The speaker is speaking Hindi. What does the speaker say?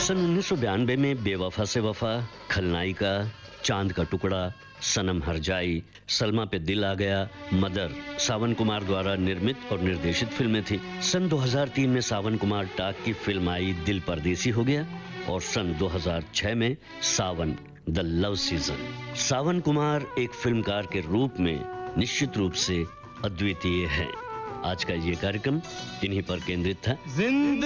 सन 1992 में बेवफा से वफा, खलनायिका, चांद का टुकड़ा, सनम हर जाई, सलमा पे दिल आ गया, मदर सावन कुमार द्वारा निर्मित और निर्देशित फिल्में थी। सन 2003 में सावन कुमार टाक की फिल्म आई दिल परदेसी हो गया और सन 2006 में सावन द लव सीजन। सावन कुमार एक फिल्मकार के रूप में निश्चित रूप से अद्वितीय है। आज का ये कार्यक्रम इन्हीं पर केंद्रित था।